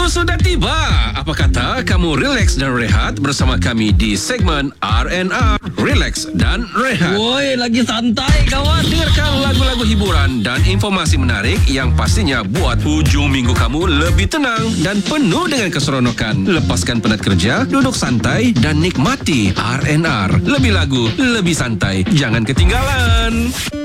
sudah tiba. Apa kata kamu relax dan rehat bersama kami di segmen R&R, Relax dan Rehat. Woi, lagi santai kawan. Dengarkan lagu-lagu hiburan dan informasi menarik yang pastinya buat hujung minggu kamu lebih tenang dan penuh dengan keseronokan. Lepaskan penat kerja, duduk santai dan nikmati R&R. Lebih lagu, lebih santai. Jangan ketinggalan.